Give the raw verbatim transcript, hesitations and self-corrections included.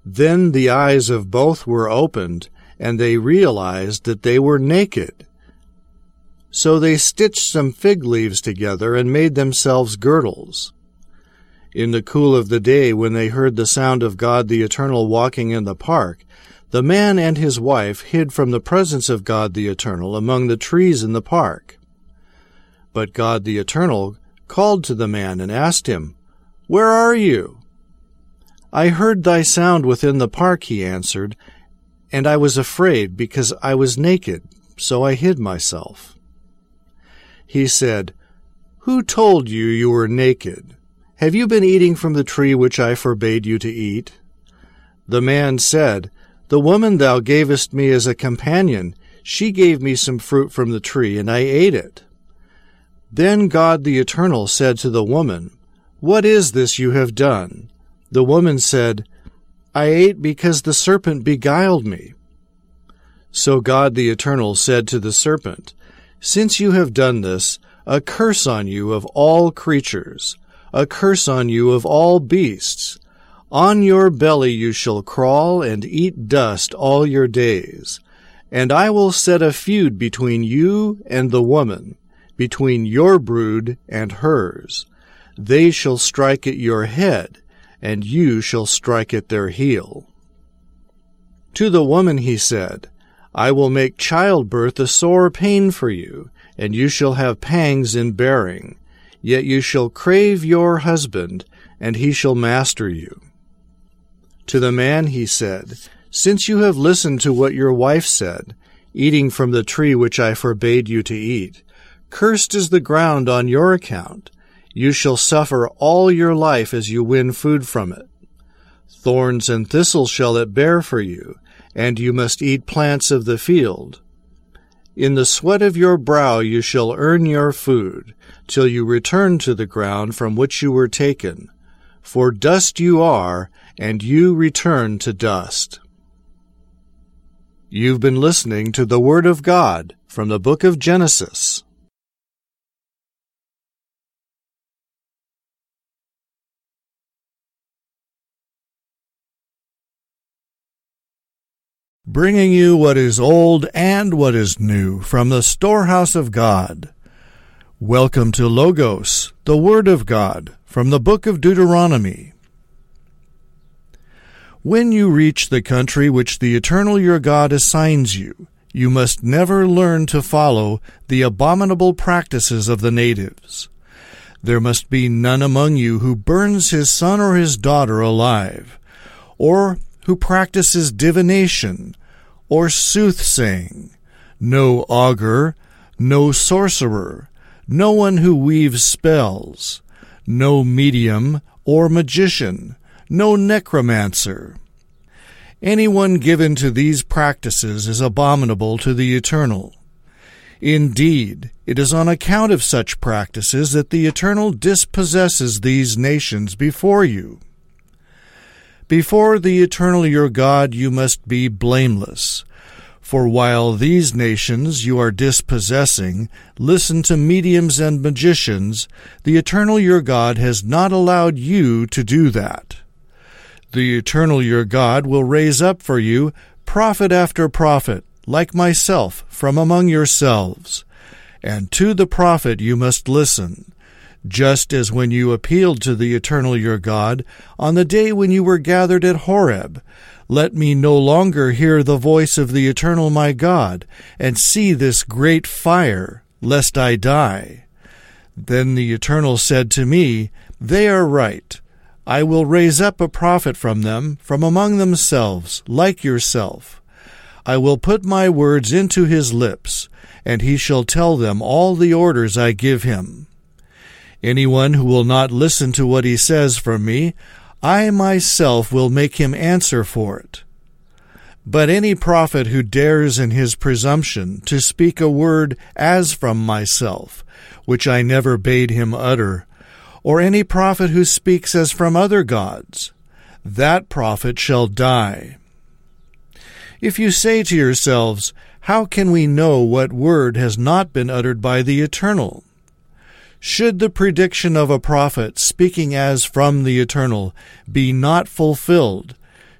Then the eyes of both were opened, and they realized that they were naked. So they stitched some fig leaves together and made themselves girdles. In the cool of the day, when they heard the sound of God the Eternal walking in the park, the man and his wife hid from the presence of God the Eternal among the trees in the park. But God the Eternal called to the man and asked him, "Where are you?" "I heard thy sound within the park," he answered, "and I was afraid because I was naked, so I hid myself." He said, "Who told you you were naked? Have you been eating from the tree which I forbade you to eat?" The man said, "The woman thou gavest me as a companion, she gave me some fruit from the tree, and I ate it." Then God the Eternal said to the woman, "What is this you have done?" The woman said, "I ate because the serpent beguiled me." So God the Eternal said to the serpent, "Since you have done this, a curse on you of all creatures, a curse on you of all beasts. On your belly you shall crawl and eat dust all your days. And I will set a feud between you and the woman, between your brood and hers. They shall strike at your head, and you shall strike at their heel." To the woman he said, "I will make childbirth a sore pain for you, and you shall have pangs in bearing. Yet you shall crave your husband, and he shall master you." To the man he said, "Since you have listened to what your wife said, eating from the tree which I forbade you to eat, cursed is the ground on your account. You shall suffer all your life as you win food from it. Thorns and thistles shall it bear for you, and you must eat plants of the field. In the sweat of your brow you shall earn your food, till you return to the ground from which you were taken. For dust you are, and you return to dust." You've been listening to the Word of God from the book of Genesis. Bringing you what is old and what is new from the storehouse of God. Welcome to Logos, the Word of God, from the book of Deuteronomy. When you reach the country which the Eternal your God assigns you, you must never learn to follow the abominable practices of the natives. There must be none among you who burns his son or his daughter alive, or who practices divination, or soothsaying, no augur, no sorcerer, no one who weaves spells, no medium or magician, no necromancer. Anyone given to these practices is abominable to the Eternal. Indeed, it is on account of such practices that the Eternal dispossesses these nations before you. Before the Eternal your God you must be blameless. For while these nations you are dispossessing listen to mediums and magicians, the Eternal your God has not allowed you to do that. The Eternal your God will raise up for you prophet after prophet, like myself, from among yourselves. And to the prophet you must listen, just as when you appealed to the Eternal your God on the day when you were gathered at Horeb. Let me no longer hear the voice of the Eternal my God, and see this great fire, lest I die. Then the Eternal said to me, They are right. I will raise up a prophet from them, from among themselves, like yourself. I will put my words into his lips, and he shall tell them all the orders I give him. Anyone who will not listen to what he says from me, I myself will make him answer for it. But any prophet who dares in his presumption to speak a word as from myself, which I never bade him utter, or any prophet who speaks as from other gods, that prophet shall die. If you say to yourselves, How can we know what word has not been uttered by the Eternal? Should the prediction of a prophet speaking as from the Eternal be not fulfilled,